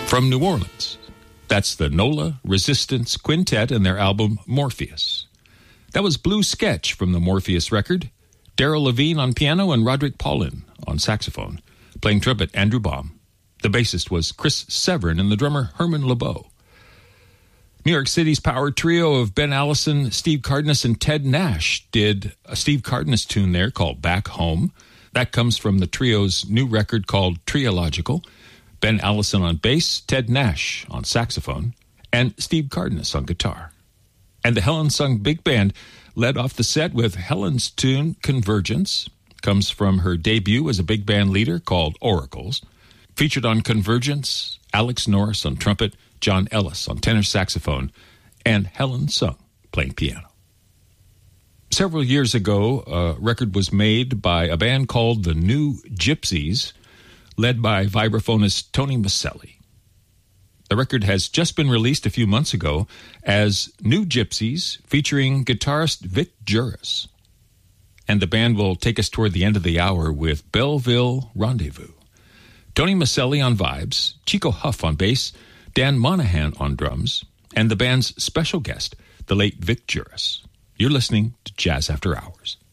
From New Orleans, that's the Nola Resistance Quintet and their album Morpheus. That was Blue Sketch from the Morpheus record. Daryl Levine on piano and Roderick Paulin on saxophone. Playing trumpet, Andrew Baum. The bassist was Chris Severin and the drummer Herman LeBeau. New York City's power trio of Ben Allison, Steve Cardenas, and Ted Nash did a Steve Cardenas tune there called Back Home. That comes from the trio's new record called Triological. Ben Allison on bass, Ted Nash on saxophone, and Steve Cardenas on guitar. And the Helen Sung Big Band led off the set with Helen's tune Convergence. Comes from her debut as a big band leader called Oracles. Featured on Convergence, Alex Norris on trumpet, John Ellis on tenor saxophone, and Helen Sung playing piano. Several years ago, a record was made by a band called the New Gypsies, led by vibraphonist Tony Maselli. The record has just been released a few months ago as New Gypsies, featuring guitarist Vic Juris. And the band will take us toward the end of the hour with Belleville Rendezvous. Tony Maselli on vibes, Chico Huff on bass, Dan Monahan on drums, and the band's special guest, the late Vic Juris. You're listening to Jazz After Hours.